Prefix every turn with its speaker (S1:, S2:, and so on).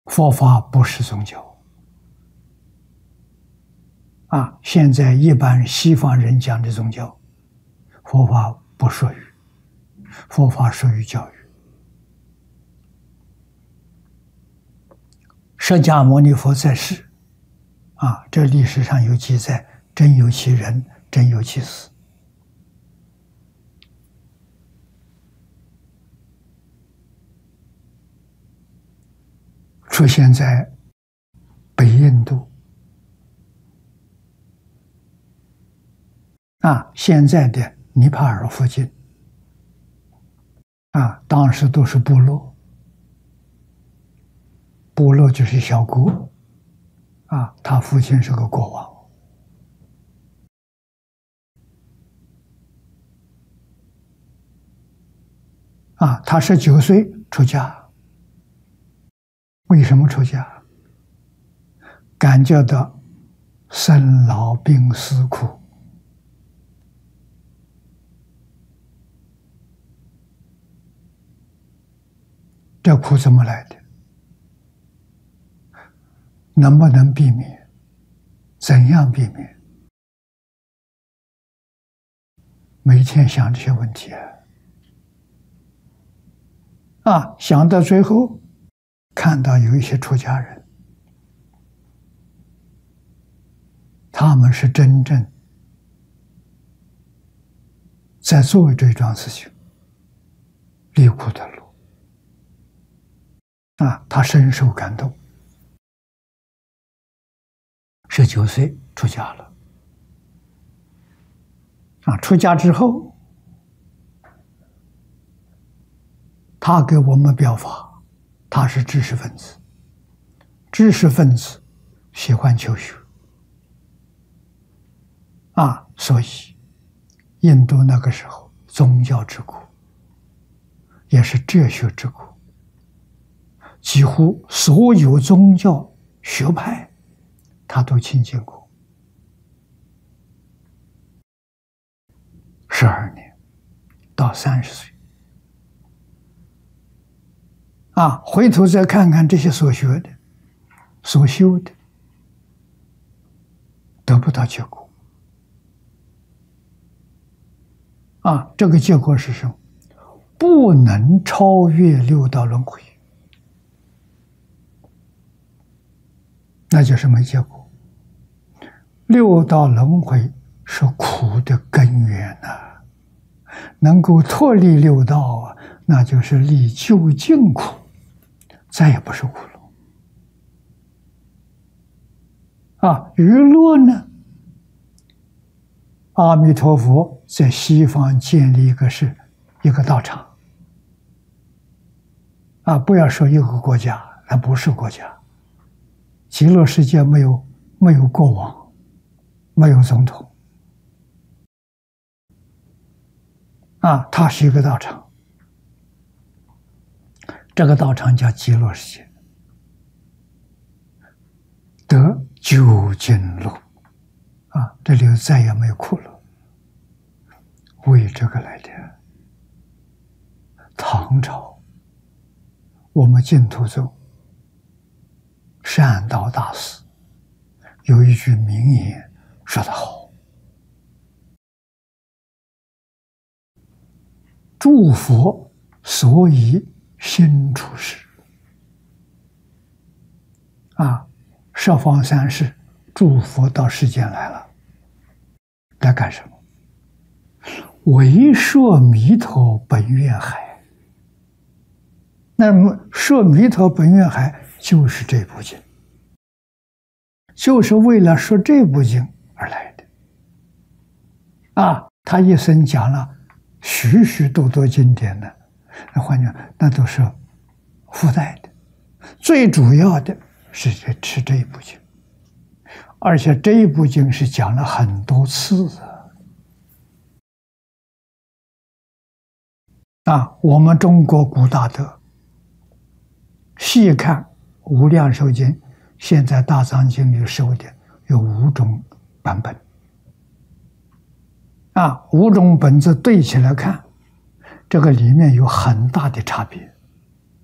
S1: 佛法不是宗教现在一般西方人讲的宗教，佛法不属于，佛法属于教育。释迦牟尼佛在世这历史上有记载，真有其人，真有其事。出现在北印度现在的尼泊尔附近当时都是部落，部落就是小国他父亲是个国王他19岁出家。为什么出家？感觉到生老病死苦，这苦怎么来的？能不能避免？怎样避免？每天想这些问题想到最后，看到有一些出家人，他们是真正在做这桩事情，离苦的路他深受感动。19岁出家了出家之后，他给我们表法，他是知识分子，知识分子喜欢求学所以印度那个时候宗教之国，也是哲学之国，几乎所有宗教学派他都亲近过。12年到30岁回头再看看这些所学的、所修的，得不到结果这个结果是什么？不能超越六道轮回，那就是没结果。六道轮回是苦的根源能够脱离六道那就是离究竟苦，再也不是苦了娱乐呢？阿弥陀佛在西方建立一个道场不要说一个国家，那不是国家。极乐世界没有国王，没有总统它是一个道场。这个道场叫极乐世界，得究竟路这里再也没有苦了。为这个来的。唐朝我们净土宗善导大师有一句名言说得好：诸佛所以心出世十方三世诸佛到世间来了，来干什么？为摄弥陀本愿海。那么摄弥陀本愿海就是这部经，就是为了说这部经而来的他一生讲了许许多多经典的，那换讲那都是附带的，最主要的是这一部经，而且这一部经是讲了很多次我们中国古大德细看《无量寿经》，现在大藏经里收的有5种版本5种本子对起来看，这个里面有很大的差别